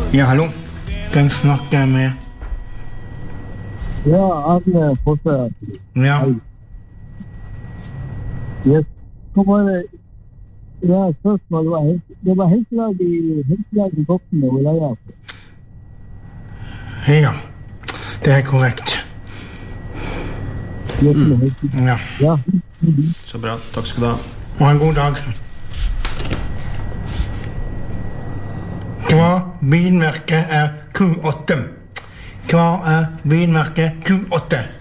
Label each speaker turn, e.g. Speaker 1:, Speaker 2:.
Speaker 1: Ja, hallo. Hvem snakker jeg med?
Speaker 2: Ja, Arne Fosse.
Speaker 1: Ja.
Speaker 2: Yes. Hva var det? Ja, spørsmål det var helselag i Boksen og Leia.
Speaker 1: Ja, det er korrekt. Ja.
Speaker 2: Ja.
Speaker 3: Så bra, takk skal du ha.
Speaker 1: Ha en god dag. Hva bilmerket er Q8? Hva er bilmerket Q8?